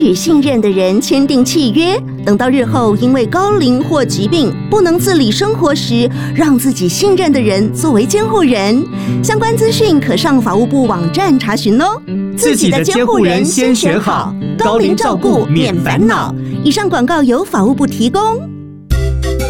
与信任的人签订契约，等到日后因为高龄或疾病不能自理生活时，让自己信任的人作为监护人。相关资讯可上法务部网站查询哦。 自己的监护人先选好，高龄照顾免烦恼。 以上广告由法务部提供。